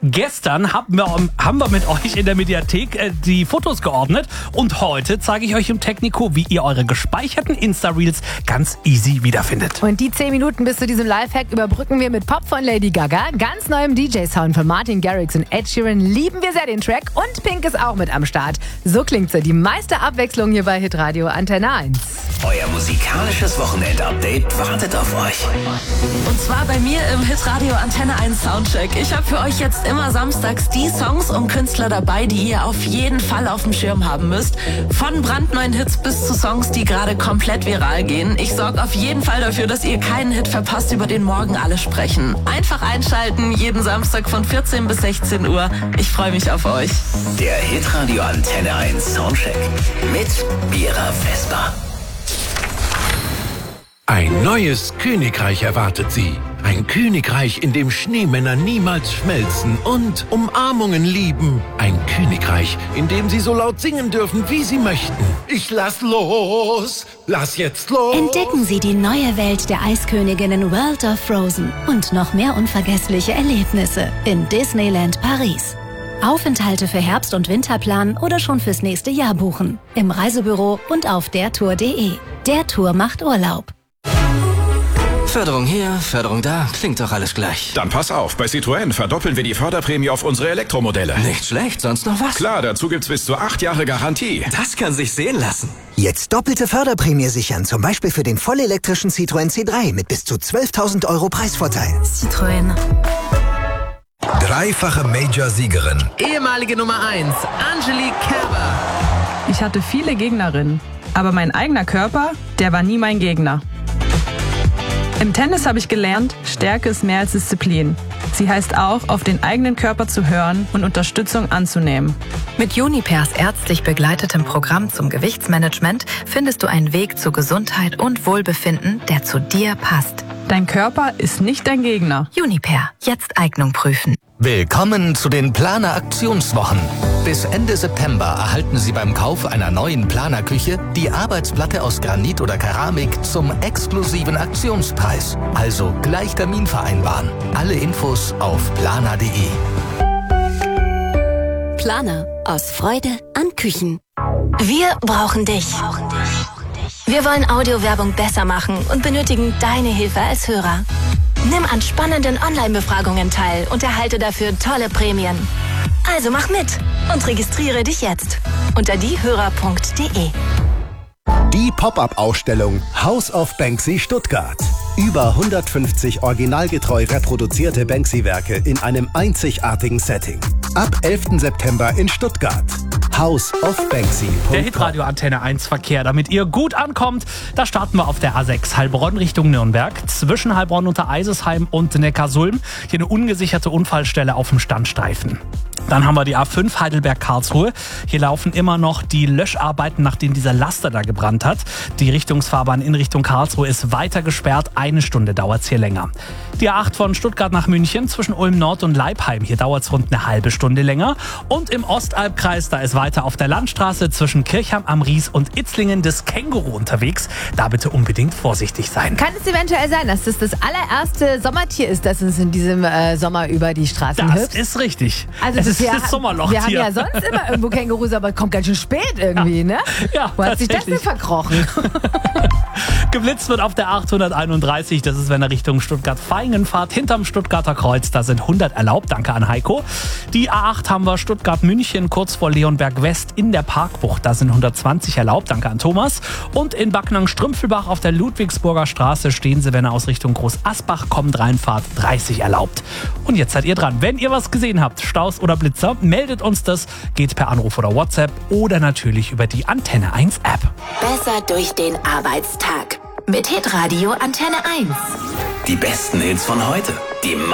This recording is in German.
Gestern haben wir mit euch in der Mediathek die Fotos geordnet und heute zeige ich euch im Technico, wie ihr eure gespeicherten Insta-Reels ganz easy wiederfindet. Und die 10 Minuten bis zu diesem Lifehack überbrücken wir mit Pop von Lady Gaga, ganz neuem DJ-Sound von Martin Garrix und Ed Sheeran, lieben wir sehr den Track und Pink ist auch mit am Start. So klingt sie, die meiste Abwechslung hier bei Hitradio Antenne 1. Euer musikalisches Wochenend-Update wartet auf euch. Und zwar bei mir im Hitradio Antenne 1 Soundcheck. Ich habe für euch jetzt immer samstags die Songs und Künstler dabei, die ihr auf jeden Fall auf dem Schirm haben müsst. Von brandneuen Hits bis zu Songs, die gerade komplett viral gehen. Ich sorge auf jeden Fall dafür, dass ihr keinen Hit verpasst, über den morgen alle sprechen. Einfach einschalten, jeden Samstag von 14 bis 16 Uhr. Ich freue mich auf euch. Der Hitradio Antenne 1 Soundcheck mit Mira Vesper. Ein neues Königreich erwartet sie. Ein Königreich, in dem Schneemänner niemals schmelzen und Umarmungen lieben. Ein Königreich, in dem sie so laut singen dürfen, wie sie möchten. Ich lass los, lass jetzt los. Entdecken Sie die neue Welt der Eisköniginnen World of Frozen und noch mehr unvergessliche Erlebnisse in Disneyland Paris. Aufenthalte für Herbst- und Winter planen oder schon fürs nächste Jahr buchen. Im Reisebüro und auf dertour.de. Der Tour macht Urlaub. Förderung hier, Förderung da, klingt doch alles gleich. Dann pass auf, bei Citroën verdoppeln wir die Förderprämie auf unsere Elektromodelle. Nicht schlecht, sonst noch was? Klar, dazu gibt's bis zu 8 Jahre Garantie. Das kann sich sehen lassen. Jetzt doppelte Förderprämie sichern, zum Beispiel für den vollelektrischen Citroën C3 mit bis zu 12.000 € Preisvorteil. Citroën. Dreifache Major-Siegerin. Ehemalige Nummer 1, Angelique Kerber. Ich hatte viele Gegnerinnen, aber mein eigener Körper, der war nie mein Gegner. Im Tennis habe ich gelernt, Stärke ist mehr als Disziplin. Sie heißt auch, auf den eigenen Körper zu hören und Unterstützung anzunehmen. Mit Unipers ärztlich begleitetem Programm zum Gewichtsmanagement findest du einen Weg zu Gesundheit und Wohlbefinden, der zu dir passt. Dein Körper ist nicht dein Gegner. Uniper, jetzt Eignung prüfen. Willkommen zu den Planer-Aktionswochen. Bis Ende September erhalten Sie beim Kauf einer neuen Planerküche die Arbeitsplatte aus Granit oder Keramik zum exklusiven Aktionspreis. Also gleich Termin vereinbaren. Alle Infos auf planer.de. Planer, aus Freude an Küchen. Wir brauchen dich. Wir wollen Audiowerbung besser machen und benötigen deine Hilfe als Hörer. Nimm an spannenden Online-Befragungen teil und erhalte dafür tolle Prämien. Also mach mit und registriere dich jetzt unter diehörer.de. Die Pop-up-Ausstellung House of Banksy Stuttgart. Über 150 originalgetreu reproduzierte Banksy-Werke in einem einzigartigen Setting. Ab 11. September in Stuttgart. House of Banksy. Der Hitradio Antenne 1 Verkehr, damit ihr gut ankommt, da starten wir auf der A6 Heilbronn Richtung Nürnberg. Zwischen Heilbronn unter Eisesheim und Neckarsulm. Hier eine ungesicherte Unfallstelle auf dem Standstreifen. Dann haben wir die A5 Heidelberg-Karlsruhe. Hier laufen immer noch die Löscharbeiten, nachdem dieser Laster da gebrannt hat. Die Richtungsfahrbahn in Richtung Karlsruhe ist weiter gesperrt. 1 Stunde dauert es hier länger. Die A8 von Stuttgart nach München zwischen Ulm Nord und Leipheim. Hier dauert es rund eine halbe Stunde länger. Und im Ostalbkreis, da ist weiter auf der Landstraße zwischen Kirchheim am Ries und Itzlingen das Känguru unterwegs. Da bitte unbedingt vorsichtig sein. Kann es eventuell sein, dass das allererste Sommertier ist, das uns in diesem Sommer über die Straßen hüpft? Das ist richtig. Also es ist das Sommerloch Wir haben hier. ja sonst immer irgendwo Kängurus, aber kommt ganz schön spät irgendwie, ne? Ja, wo hat sich das denn verkrochen? Geblitzt wird auf der 831, das ist, wenn er Richtung Stuttgart-Vaihingen fahrt, hinterm Stuttgarter Kreuz, da sind 100 erlaubt, danke an Heiko. Die A8 haben wir Stuttgart-München, kurz vor Leonberg West in der Parkbucht, da sind 120 erlaubt, danke an Thomas. Und in Backnang-Strümpfelbach auf der Ludwigsburger Straße stehen sie, wenn er aus Richtung Groß-Asbach kommt, reinfahrt, 30 erlaubt. Und jetzt seid ihr dran. Wenn ihr was gesehen habt, Staus oder Blitzer, meldet uns das, geht per Anruf oder WhatsApp oder natürlich über die Antenne 1 App. Besser durch den Arbeitstag. Mit Hitradio Antenne 1. Die besten Hits von heute. Die